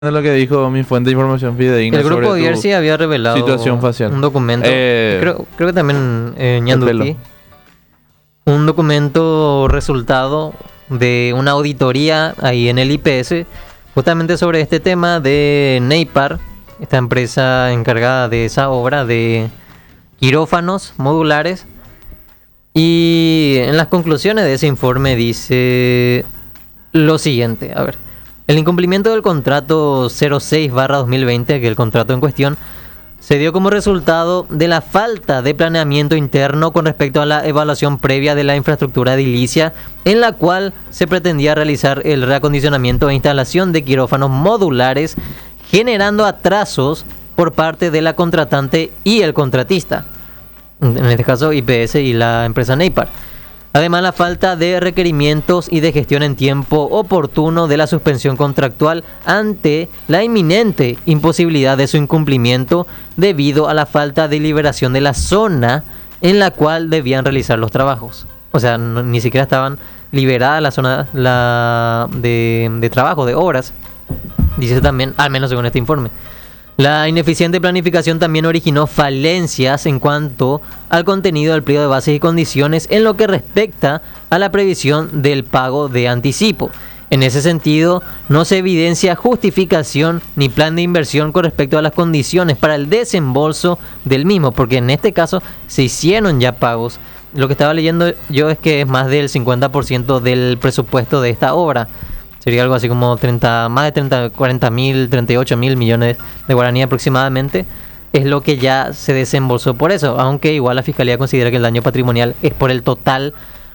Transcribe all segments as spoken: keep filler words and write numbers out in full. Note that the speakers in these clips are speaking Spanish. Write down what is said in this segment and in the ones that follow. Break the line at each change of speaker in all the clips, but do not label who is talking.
de lo que dijo mi fuente de información fidedigna.
El grupo
sobre
Bierzi había revelado
situación facial.
un documento,
Eh,
creo, creo que también eh,
el
Ñanduti,
pelo.
un documento resultado de una auditoría ahí en el I P S, justamente sobre este tema de Neipar, esta empresa encargada de esa obra de quirófanos modulares. Y en las conclusiones de ese informe dice lo siguiente, a ver. El incumplimiento del contrato cero seis barra dos mil veinte, que es el contrato en cuestión, se dio como resultado de la falta de planeamiento interno con respecto a la evaluación previa de la infraestructura edilicia, en la cual se pretendía realizar el reacondicionamiento e instalación de quirófanos modulares, generando atrasos por parte de la contratante y el contratista, en este caso I P S y la empresa Neipar. Además, la falta de requerimientos y de gestión en tiempo oportuno de la suspensión contractual ante la inminente imposibilidad de su incumplimiento debido a la falta de liberación de la zona en la cual debían realizar los trabajos. O sea, no, ni siquiera estaban liberadas la zona la de, de trabajo, de obras. Dice también, al menos según este informe. La ineficiente planificación también originó falencias en cuanto al contenido del pliego de bases y condiciones en lo que respecta a la previsión del pago de anticipo. En ese sentido, no se evidencia justificación ni plan de inversión con respecto a las condiciones para el desembolso del mismo, porque en este caso se hicieron ya pagos. Lo que estaba leyendo yo es que es más del cincuenta por ciento del presupuesto de esta obra. Sería algo así como treinta, más de treinta, cuarenta mil, treinta y ocho mil millones de guaraní aproximadamente. Es lo que ya se desembolsó por eso. Aunque igual la Fiscalía considera que el daño patrimonial es por el total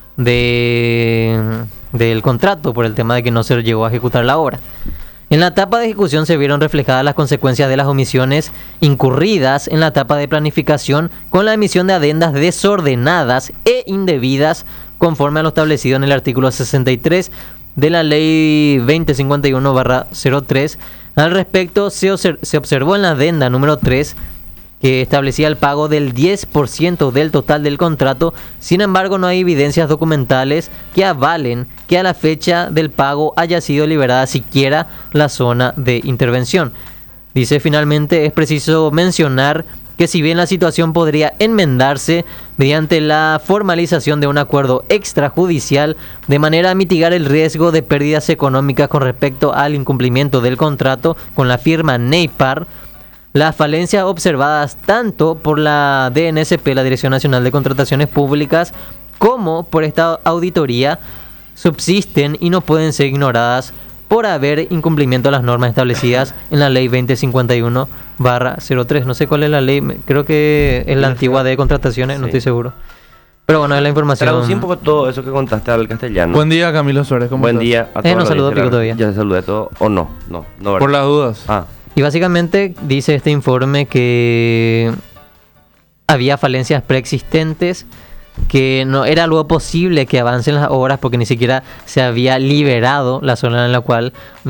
de, del contrato, por el tema de que no se llegó a ejecutar la obra. En la etapa de ejecución se vieron reflejadas las consecuencias de las omisiones incurridas en la etapa de planificación con la emisión de adendas desordenadas e indebidas conforme a lo establecido en el artículo sesenta y tres de la ley veinte cincuenta y uno barra cero tres. Al respecto, se, obser- se observó en la adenda número tres que establecía el pago del diez por ciento del total del contrato. Sin embargo, no hay evidencias documentales que avalen que a la fecha del pago haya sido liberada siquiera la zona de intervención. Dice finalmente, es preciso mencionar que si bien la situación podría enmendarse mediante la formalización de un acuerdo extrajudicial de manera a mitigar el riesgo de pérdidas económicas con respecto al incumplimiento del contrato con la firma Neipar, las falencias observadas tanto por la D N S P, la Dirección Nacional de Contrataciones Públicas, como por esta auditoría subsisten y no pueden ser ignoradas por haber incumplimiento a las normas establecidas en la ley veinte cincuenta y uno barra cero tres. No sé cuál es la ley, creo que es la antigua de contrataciones, sí. No estoy seguro. Pero bueno, es la información.
Traducí un poco todo eso que contaste al castellano.
Buen día, Camilo Suárez, ¿cómo
Buen
estás?
día a
Eh,
todos.
no saludó Pico todavía.
Ya se saludé todo, o no, no, no. ¿verdad?
Por las dudas.
Ah,
Y básicamente dice este informe que había falencias preexistentes, que no era luego posible que avancen las obras porque ni siquiera se había liberado la zona en la cual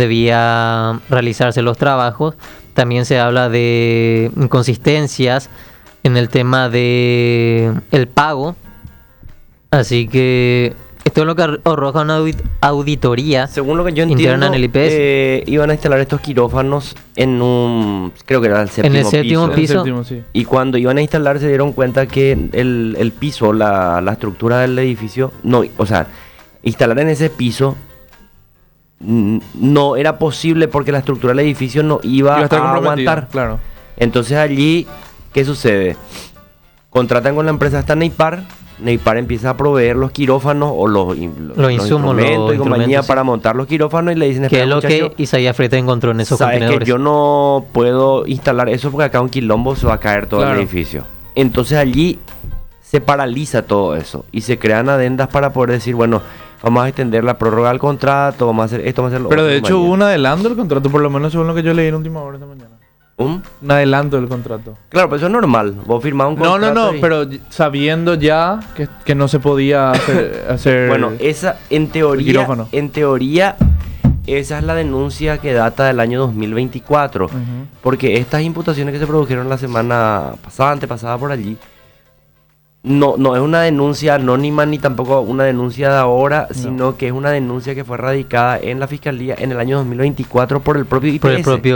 debía realizarse los trabajos. También se habla de inconsistencias en el tema de el pago. Así que esto es lo que arroja una audit- auditoría
según lo que yo
interna
entiendo,
en el I P S.
eh, iban a instalar estos quirófanos en un, creo que era el séptimo,
En el séptimo
piso.
piso.
El séptimo, sí.
Y cuando iban a instalar se dieron cuenta que el, el piso, la, la estructura del edificio, no, o sea, instalar en ese piso mm, no era posible porque la estructura del edificio no iba,
Iba a estar
a
comprometido,
aguantar.
claro.
Entonces allí, ¿qué sucede? Contratan con la empresa esta Neipar. Neipar empieza a proveer los quirófanos o los, los,
Los insumos, los
instrumentos y compañía
instrumentos,
para
sí.
montar los quirófanos y le dicen,
Que es
espera,
lo
muchacho,
que Isaías Frete encontró en esos
sabes que
contenedores.
yo no puedo instalar eso porque acá un quilombo se va a caer todo
Claro.
el edificio. Entonces allí se paraliza todo eso y se crean adendas para poder decir, bueno, vamos a extender la prórroga del contrato, vamos a hacer esto, vamos a hacer lo
Pero
otro,
de hecho
compañía.
hubo un adelanto del contrato, por lo menos según lo que yo leí en última hora esta mañana.
¿Un?
Un adelanto del contrato.
Claro, pero eso es normal. Vos firmás un
No,
contrato.
no, no,
y-
pero y- sabiendo ya que, que no se podía hacer... hacer
Bueno, esa en teoría,
quirófano.
en teoría, esa es la denuncia que data del año dos mil veinticuatro.
Ujú.
Porque estas imputaciones que se produjeron la semana pasada, antepasada por allí, no, no es una denuncia anónima ni tampoco una denuncia de ahora,
No.
sino que es una denuncia que fue radicada en la Fiscalía en el año dos mil veinticuatro por el propio I P S.
Por el propio